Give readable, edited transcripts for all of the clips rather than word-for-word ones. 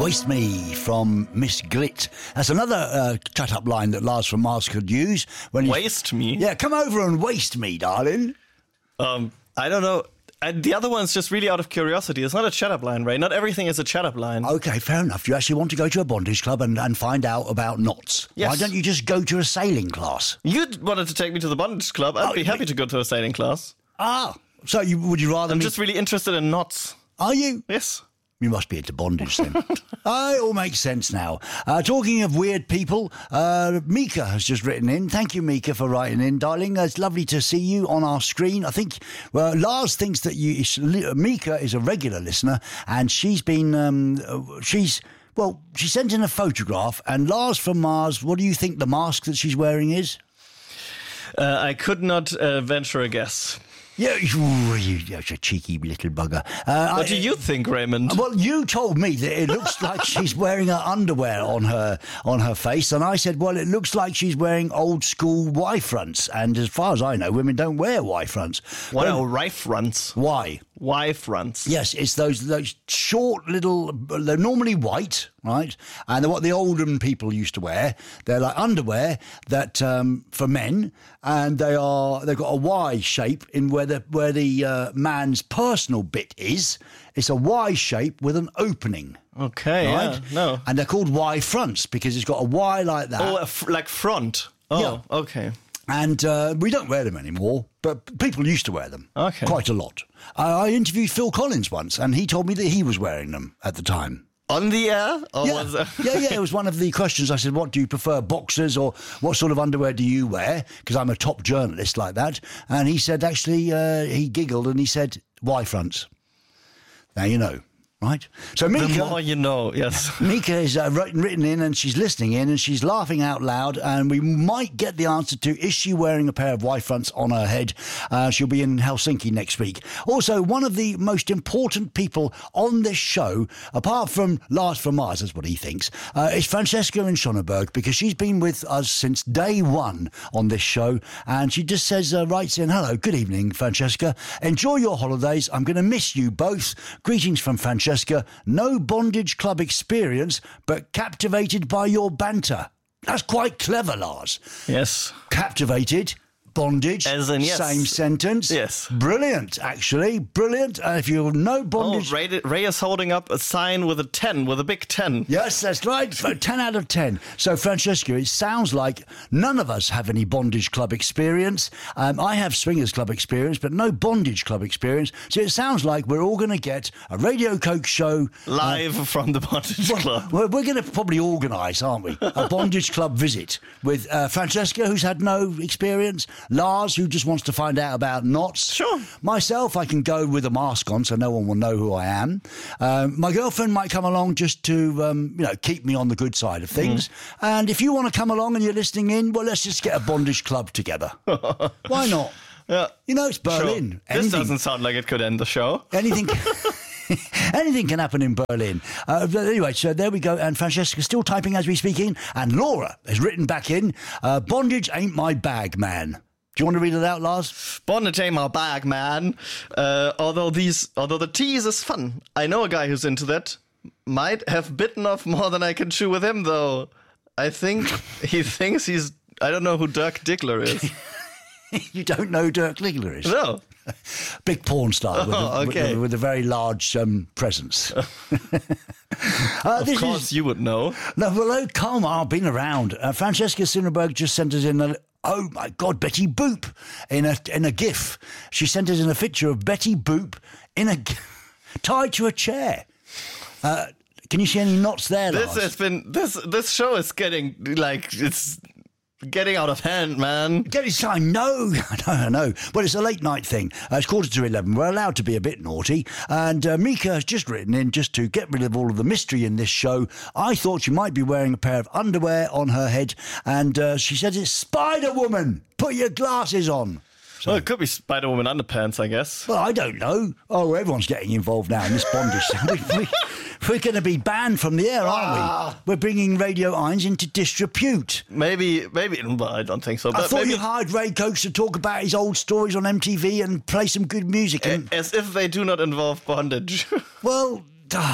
Waste Me from Miss Glit. That's another cut-up line that Lars from Mars could use. When Waste me? Yeah, come over and waste me, darling. I don't know. The other one's just really out of curiosity. It's not a chat-up line, Ray. Not everything is a chat-up line. Okay, fair enough. You actually want to go to a bondage club and find out about knots. Yes. Why don't you just go to a sailing class? You wanted to take me to the bondage club. I'd be happy to go to a sailing class. Ah, so would you rather... I'm just really interested in knots. Are you? Yes. You must be into bondage then. It all makes sense now. Talking of weird people, Mika has just written in. Thank you, Mika, for writing in, darling. It's lovely to see you on our screen. I think Lars thinks that Mika is a regular listener, and she's been... she sent in a photograph, and Lars from Mars, what do you think the mask that she's wearing is? I could not venture a guess. Yeah, you're a cheeky little bugger. What do you think, Raymond? Well, you told me that it looks like she's wearing her underwear on her face, and I said, well, it looks like she's wearing old school Y fronts. And as far as I know, women don't wear Y fronts. What are Y fronts? Why? Y fronts. Yes, it's those short little. They're normally white, right? And they're what the olden people used to wear. They're like underwear that for men, and they've got a Y shape in where the man's personal bit is. It's a Y shape with an opening. Okay, right? Yeah, no. And they're called Y fronts because it's got a Y like that. Oh, like front. Oh, yeah. Okay. And we don't wear them anymore, but people used to wear them quite a lot. I interviewed Phil Collins once, and he told me that he was wearing them at the time. On the air? Or yeah. It was one of the questions. I said, what do you prefer, boxers, or what sort of underwear do you wear? Because I'm a top journalist like that. And he said, actually, he giggled and he said, Y fronts. Now you know. Right? So Mika... The more you know, yes. Mika is written in, and she's listening in, and she's laughing out loud, and we might get the answer to, is she wearing a pair of Y fronts on her head? She'll be in Helsinki next week. Also, one of the most important people on this show, apart from Lars from Mars, that's what he thinks, is Francesca in Schöneberg, because she's been with us since day one on this show, and she just says, writes in, hello, good evening, Francesca. Enjoy your holidays. I'm going to miss you both. Greetings from Francesca. No bondage club experience, but captivated by your banter. That's quite clever, Lars. Yes. Captivated, bondage, as in, yes. Same sentence. Yes. Brilliant, actually. Brilliant. If you know bondage... Oh, Ray is holding up a sign with a 10, with a big 10. Yes, that's right. 10 out of 10. So, Francesca, it sounds like none of us have any bondage club experience. I have swingers club experience, but no bondage club experience. So it sounds like we're all going to get a Radio Coke show... Live from the bondage club. We're going to probably organise, aren't we? A bondage club visit with Francesca, who's had no experience... Lars, who just wants to find out about knots. Sure. Myself, I can go with a mask on so no one will know who I am. My girlfriend might come along just to, keep me on the good side of things. And if you want to come along and you're listening in, well, let's just get a bondage club together. Why not? Yeah. You know, it's Berlin. Sure. This doesn't sound like it could end the show. Anything... Anything can happen in Berlin. But anyway, so there we go. And Francesca's still typing as we speak in. And Laura has written back in, bondage ain't my bag, man. Do you want to read it out, Lars? Bondage ain't my bag, man. Although the tease is fun. I know a guy who's into that. Might have bitten off more than I can chew with him, though. I think he thinks he's... I don't know who Dirk Diggler is. You don't know who Dirk Diggler is? No. Big porn star with a very large presence. Of course you would know. No, well, come on, I've been around. Francesca Sinnerberg just sent us in oh my God, Betty Boop in a GIF. She sent us in a picture of Betty Boop tied to a chair. Can you see any knots there, Lars? This show is getting it's getting out of hand, man. I know. Well, it's a late night thing. It's 11:15. We're allowed to be a bit naughty. And Mika has just written in, just to get rid of all of the mystery in this show, I thought she might be wearing a pair of underwear on her head. And she says it's Spider-Woman. Put your glasses on. So, well, it could be Spider-Woman underpants, I guess. Well, I don't know. Oh, everyone's getting involved now in this bondage. We're going to be banned from the air, aren't we? We're bringing Radio Eins into disrepute. Maybe, well, I don't think so. But I thought you hired Ray Cokes to talk about his old stories on MTV and play some good music. As if they do not involve bondage. Well,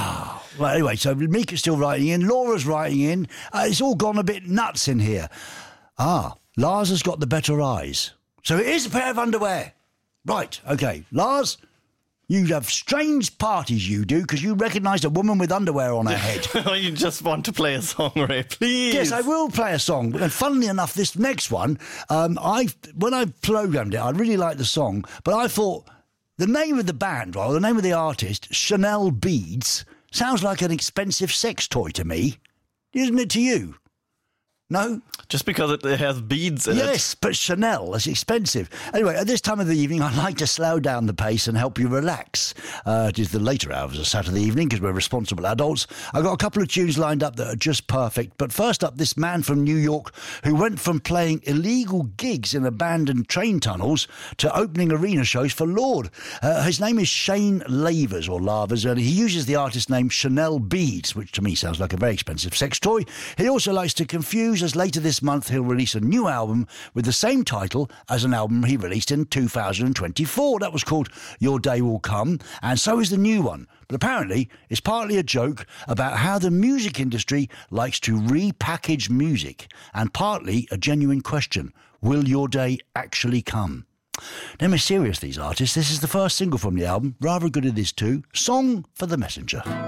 Well, anyway, so Mika's still writing in. Laura's writing in. It's all gone a bit nuts in here. Lars has got the better eyes. So it is a pair of underwear. Right, OK. Lars, you have strange parties, you do, because you recognise a woman with underwear on her head. You just want to play a song, Ray, please. Yes, I will play a song. And funnily enough, this next one, when I programmed it, I really liked the song, but I thought the name of the band, or the name of the artist, Chanel Beads, sounds like an expensive sex toy to me. Isn't it to you? No? Just because it has beads in it. Yes, but Chanel is expensive. Anyway, at this time of the evening, I'd like to slow down the pace and help you relax. It is the later hours of Saturday evening because we're responsible adults. I've got a couple of tunes lined up that are just perfect. But first up, this man from New York who went from playing illegal gigs in abandoned train tunnels to opening arena shows for Lorde. His name is Shane Lavers, and he uses the artist name Chanel Beads, which to me sounds like a very expensive sex toy. He also likes to confuse, as later this month he'll release a new album with the same title as an album he released in 2024. That was called Your Day Will Come, and so is the new one. But apparently it's partly a joke about how the music industry likes to repackage music, and partly a genuine question: will your day actually come? They're mysterious, these artists. This is the first single from the album. Rather good it is too. Song for the Messenger.